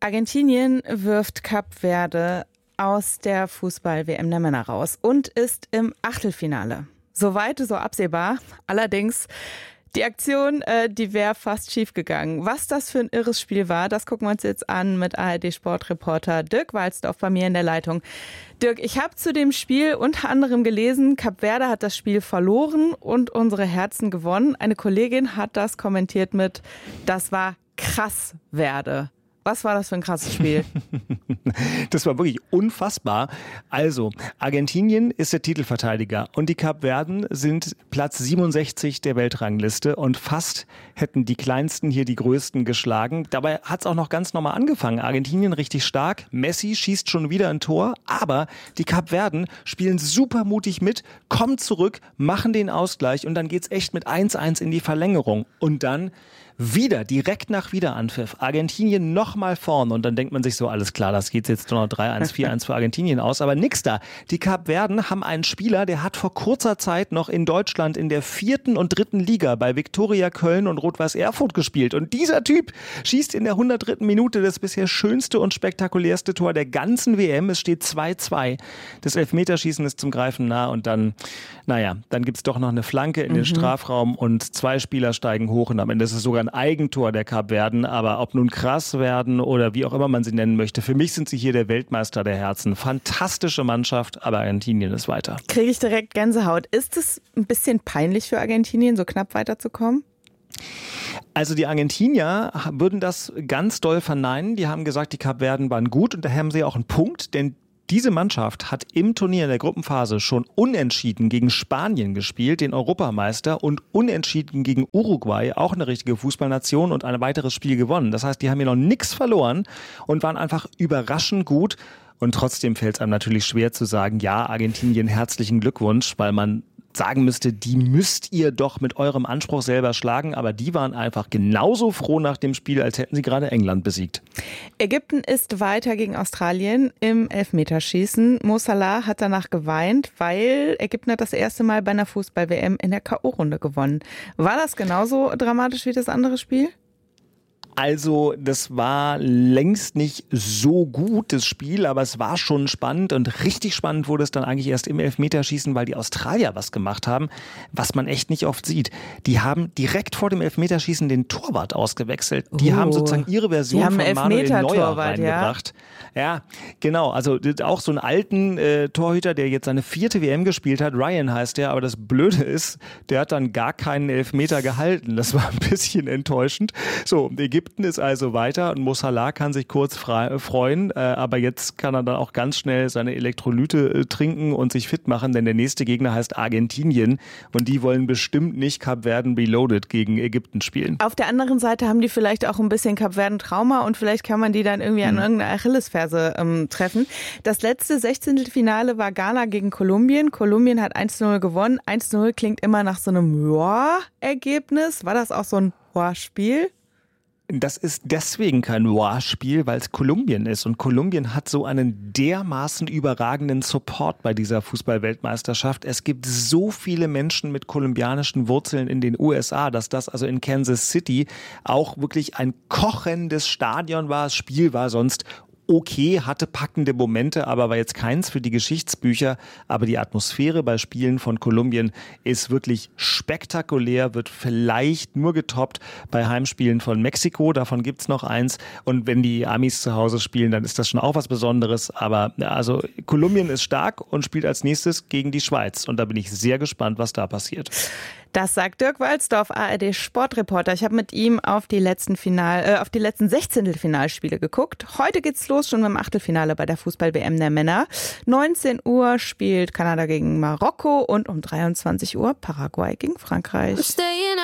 Argentinien wirft Kap Verde aus der Fußball-WM der Männer raus und ist im Achtelfinale. Soweit, so absehbar. Allerdings, die Aktion, die wäre fast schief gegangen. Was das für ein irres Spiel war, das gucken wir uns jetzt an mit ARD-Sportreporter Dirk Walzdorf bei mir in der Leitung. Dirk, ich habe zu dem Spiel unter anderem gelesen, Kap Verde hat das Spiel verloren und unsere Herzen gewonnen. Eine Kollegin hat das kommentiert mit, das war krass Verde. Was war das für ein krasses Spiel? Das war wirklich unfassbar. Also, Argentinien ist der Titelverteidiger und die Kapverden sind Platz 67 der Weltrangliste und fast hätten die Kleinsten hier die Größten geschlagen. Dabei hat es auch noch ganz normal angefangen. Argentinien richtig stark, Messi schießt schon wieder ein Tor, aber die Kapverden spielen super mutig mit, kommen zurück, machen den Ausgleich und dann geht's echt mit 1-1 in die Verlängerung. Und dann wieder, direkt nach Wiederanpfiff, Argentinien nochmal vorn und dann denkt man sich so, alles klar, das geht jetzt nur noch 3-1, 4-1 für Argentinien aus, aber nix da. Die Kapverden haben einen Spieler, der hat vor kurzer Zeit noch in Deutschland in der 4. und 3. Liga bei Viktoria Köln und Rot-Weiß Erfurt gespielt und dieser Typ schießt in der 103. Minute das bisher schönste und spektakulärste Tor der ganzen WM. Es steht 2-2. Das Elfmeterschießen ist zum Greifen nah und dann gibt's doch noch eine Flanke in den Strafraum und 2 Spieler steigen hoch und am Ende ist es sogar ein Eigentor der Kapverden, aber ob nun krass werden oder wie auch immer man sie nennen möchte, für mich sind sie hier der Weltmeister der Herzen. Fantastische Mannschaft, aber Argentinien ist weiter. Kriege ich direkt Gänsehaut. Ist es ein bisschen peinlich für Argentinien, so knapp weiterzukommen? Also die Argentinier würden das ganz doll verneinen. Die haben gesagt, die Kapverden waren gut und daher haben sie auch einen Punkt, denn diese Mannschaft hat im Turnier in der Gruppenphase schon unentschieden gegen Spanien gespielt, den Europameister, und unentschieden gegen Uruguay, auch eine richtige Fußballnation, und ein weiteres Spiel gewonnen. Das heißt, die haben hier noch nichts verloren und waren einfach überraschend gut. Und trotzdem fällt es einem natürlich schwer zu sagen, ja, Argentinien, herzlichen Glückwunsch, weil man sagen müsste, die müsst ihr doch mit eurem Anspruch selber schlagen, aber die waren einfach genauso froh nach dem Spiel, als hätten sie gerade England besiegt. Ägypten ist weiter gegen Australien im Elfmeterschießen. Mo Salah hat danach geweint, weil Ägypten hat das erste Mal bei einer Fußball-WM in der K.O.-Runde gewonnen. War das genauso dramatisch wie das andere Spiel? Also das war längst nicht so gut, das Spiel, aber es war schon spannend und richtig spannend wurde es dann eigentlich erst im Elfmeterschießen, weil die Australier was gemacht haben, was man echt nicht oft sieht. Die haben direkt vor dem Elfmeterschießen den Torwart ausgewechselt. Die haben sozusagen ihre Version von Manuel Neuer reingebracht. Ja, genau. Also auch so einen alten Torhüter, der jetzt seine 4. WM gespielt hat, Ryan heißt der, aber das Blöde ist, der hat dann gar keinen Elfmeter gehalten. Das war ein bisschen enttäuschend. So, Ägypten ist also weiter und Mo Salah kann sich kurz freuen, aber jetzt kann er dann auch ganz schnell seine Elektrolyte trinken und sich fit machen, denn der nächste Gegner heißt Argentinien und die wollen bestimmt nicht Kapverden Reloaded gegen Ägypten spielen. Auf der anderen Seite haben die vielleicht auch ein bisschen Kapverden-Trauma und vielleicht kann man die dann irgendwie an irgendeiner Achillesferse treffen. Das letzte 16. Finale war Ghana gegen Kolumbien. Kolumbien hat 1-0 gewonnen. 1-0 klingt immer nach so einem Ergebnis. War das auch so ein Spiel? Das ist deswegen kein Wow-Spiel, weil es Kolumbien ist. Und Kolumbien hat so einen dermaßen überragenden Support bei dieser Fußball-Weltmeisterschaft. Es gibt so viele Menschen mit kolumbianischen Wurzeln in den USA, dass das also in Kansas City auch wirklich ein kochendes Stadion war. Das Spiel war sonst okay, hatte packende Momente, aber war jetzt keins für die Geschichtsbücher. Aber die Atmosphäre bei Spielen von Kolumbien ist wirklich spektakulär, wird vielleicht nur getoppt bei Heimspielen von Mexiko. Davon gibt's noch eins. Und wenn die Amis zu Hause spielen, dann ist das schon auch was Besonderes. Aber also Kolumbien ist stark und spielt als nächstes gegen die Schweiz. Und da bin ich sehr gespannt, was da passiert. Das sagt Dirk Walzdorf, ARD-Sportreporter. Ich habe mit ihm auf die letzten 16. Finalspiele geguckt. Heute geht's los, schon beim Achtelfinale bei der Fußball-WM der Männer. 19 Uhr spielt Kanada gegen Marokko und um 23 Uhr Paraguay gegen Frankreich.